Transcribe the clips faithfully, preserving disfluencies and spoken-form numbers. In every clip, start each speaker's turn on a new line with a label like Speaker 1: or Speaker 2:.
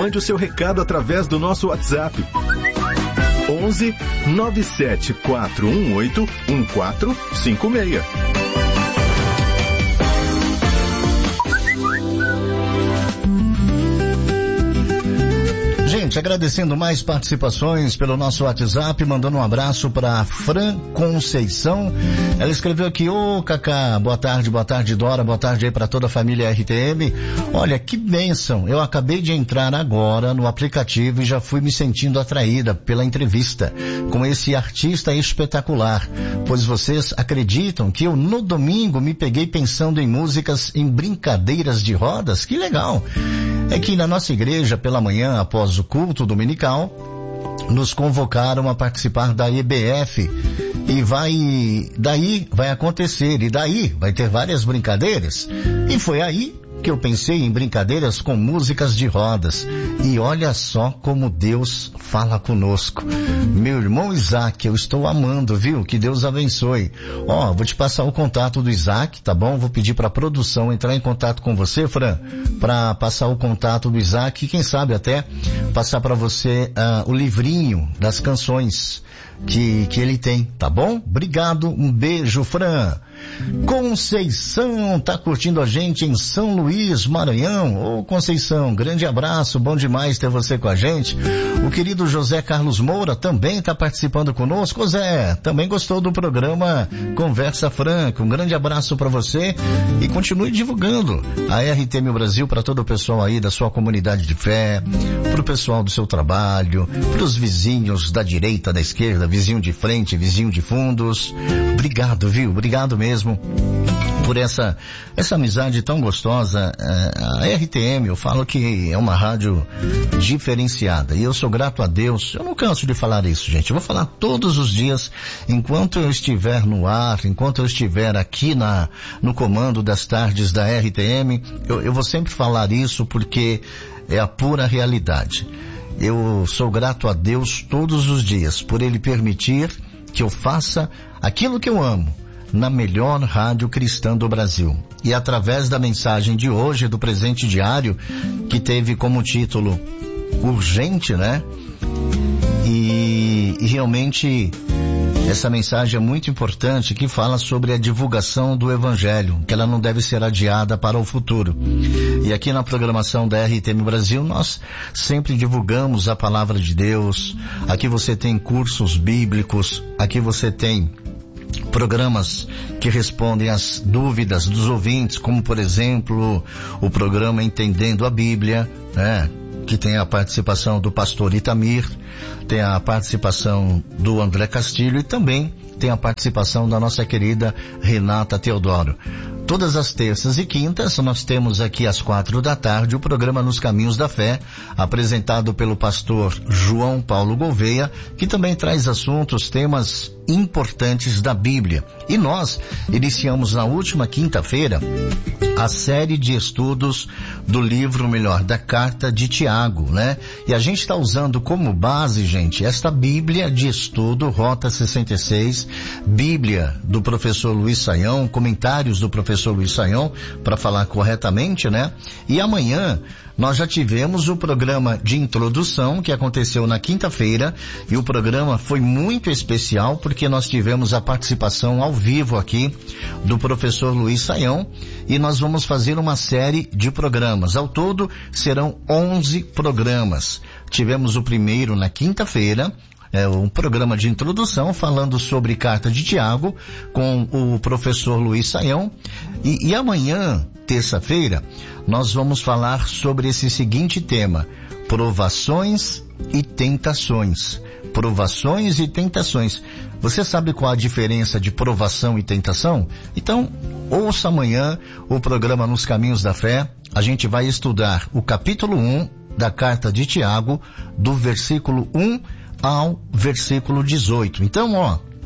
Speaker 1: mande o seu recado através do nosso WhatsApp. onze nove sete quatro um oito um quatro cinco seis.
Speaker 2: Gente, agradecendo mais participações pelo nosso WhatsApp, mandando um abraço para Fran Conceição. Ela escreveu aqui: ô Cacá, boa tarde, boa tarde Dora, boa tarde aí para toda a família R T M. Olha, que bênção, eu acabei de entrar agora no aplicativo e já fui me sentindo atraída pela entrevista com esse artista espetacular, pois vocês acreditam que eu no domingo me peguei pensando em músicas em brincadeiras de rodas? Que legal! É que na nossa igreja, pela manhã, após o culto dominical, nos convocaram a participar da E B F e vai, daí vai acontecer, e daí vai ter várias brincadeiras. E foi aí que eu pensei em brincadeiras com músicas de rodas. E olha só como Deus fala conosco. Meu irmão Isaac, eu estou amando, viu? Que Deus abençoe. Ó, vou te passar o contato do Isaac, tá bom? Vou pedir para a produção entrar em contato com você, Fran, para passar o contato do Isaac e quem sabe até passar para você uh, o livrinho das canções que, que ele tem, tá bom? Obrigado, um beijo, Fran. Conceição tá curtindo a gente em São Luís, Maranhão. Ô Conceição, grande abraço, bom demais ter você com a gente. O querido José Carlos Moura também tá participando conosco. Zé, também gostou do programa Conversa Franca. Um grande abraço para você e continue divulgando a R T M Brasil para todo o pessoal aí da sua comunidade de fé, pro pessoal do seu trabalho, pros vizinhos da direita, da esquerda, vizinho de frente, vizinho de fundos. Obrigado, viu? Obrigado mesmo por essa essa amizade tão gostosa. A R T M, eu falo que é uma rádio diferenciada e eu sou grato a Deus. Eu não canso de falar isso, gente. Eu vou falar todos os dias enquanto eu estiver no ar, enquanto eu estiver aqui na no comando das tardes da R T M. Eu, eu vou sempre falar isso porque é a pura realidade. Eu sou grato a Deus todos os dias por Ele permitir que eu faça aquilo que eu amo na melhor rádio cristã do Brasil. E através da mensagem de hoje, do presente diário, que teve como título Urgente, né? E, e realmente essa mensagem é muito importante, que fala sobre a divulgação do Evangelho, que ela não deve ser adiada para o futuro. E aqui na programação da R T M Brasil, nós sempre divulgamos a palavra de Deus. Aqui você tem cursos bíblicos, aqui você tem programas que respondem às dúvidas dos ouvintes, como por exemplo o programa Entendendo a Bíblia, né? Que tem a participação do pastor Itamir, tem a participação do André Castilho e também tem a participação da nossa querida Renata Teodoro. Todas as terças e quintas nós temos aqui às quatro da tarde o programa Nos Caminhos da Fé, apresentado pelo pastor João Paulo Gouveia, que também traz assuntos, temas importantes da Bíblia. E nós iniciamos na última quinta-feira a série de estudos do livro, melhor, da Carta de Tiago, né? E a gente está usando como base, gente, esta Bíblia de estudo, Rota sessenta e seis, Bíblia do professor Luiz Saião, comentários do professor Luiz Saião, para falar corretamente, né? E amanhã nós já tivemos o programa de introdução que aconteceu na quinta-feira e o programa foi muito especial porque nós tivemos a participação ao vivo aqui do professor Luiz Saião e nós vamos fazer uma série de programas. Ao todo serão onze programas. Tivemos o primeiro na quinta-feira, é um programa de introdução falando sobre Carta de Tiago com o professor Luiz Saião e, e amanhã, terça-feira, nós vamos falar sobre esse seguinte tema: provações e tentações. Provações e tentações. Você sabe qual a diferença de provação e tentação? Então, ouça amanhã o programa Nos Caminhos da Fé. A gente vai estudar o capítulo um da Carta de Tiago, do versículo um ao versículo dezoito. Então, ó,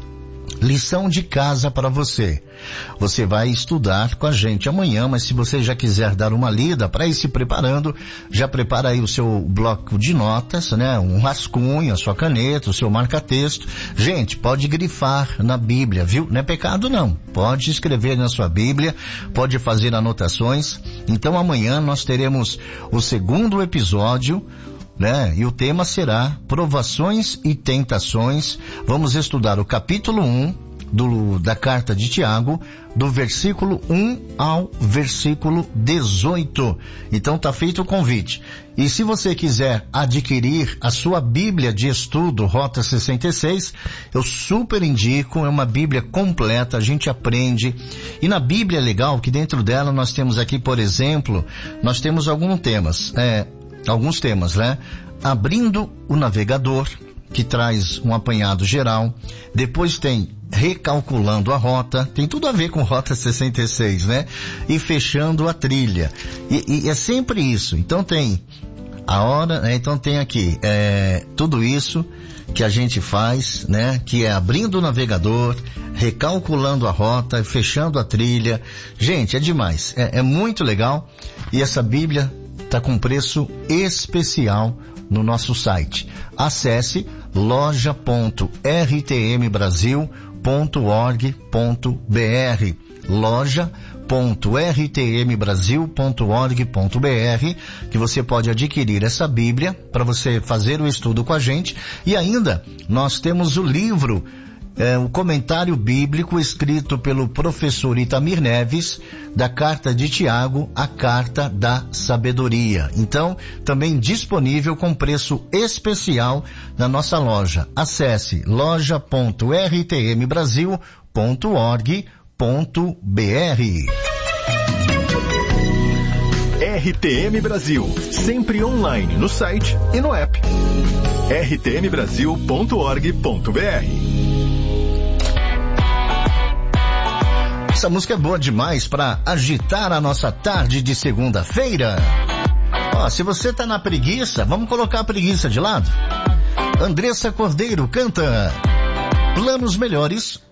Speaker 2: lição de casa para você. Você vai estudar com a gente amanhã, mas se você já quiser dar uma lida para ir se preparando, já prepara aí o seu bloco de notas, né? Um rascunho, a sua caneta, o seu marca-texto. Gente, pode grifar na Bíblia, viu? Não é pecado não. Pode escrever na sua Bíblia, pode fazer anotações. Então amanhã nós teremos o segundo episódio, né? E o tema será provações e tentações. Vamos estudar o capítulo um do, da carta de Tiago, do versículo um ao versículo dezoito. Então tá feito o convite. E se você quiser adquirir a sua Bíblia de estudo Rota sessenta e seis, eu super indico, é uma Bíblia completa, a gente aprende. E na Bíblia é legal que dentro dela nós temos aqui, por exemplo, nós temos alguns temas, é, alguns temas, né? Abrindo o navegador, que traz um apanhado geral. Depois tem recalculando a rota, tem tudo a ver com Rota sessenta e seis, né? E fechando a trilha. E, e é sempre isso. Então tem a hora, né? Então tem aqui, é, tudo isso que a gente faz, né? Que é abrindo o navegador, recalculando a rota, fechando a trilha. Gente, é demais. É, é muito legal. E essa Bíblia está com preço especial no nosso site. Acesse loja ponto r t m brasil ponto org ponto b r, loja ponto r t m brasil ponto org ponto b r, que você pode adquirir essa Bíblia para você fazer o estudo com a gente. E ainda nós temos o livro, É, o comentário bíblico escrito pelo professor Itamir Neves, da carta de Tiago, a carta da sabedoria. Então, também disponível com preço especial na nossa loja. Acesse loja ponto r t m brasil ponto org ponto b r.
Speaker 1: R T M Brasil, sempre online no site e no app. r t m brasil ponto org ponto b r.
Speaker 2: Essa música é boa demais para agitar a nossa tarde de segunda-feira. Ó, se você tá na preguiça, vamos colocar a preguiça de lado. Andressa Cordeiro canta Planos Melhores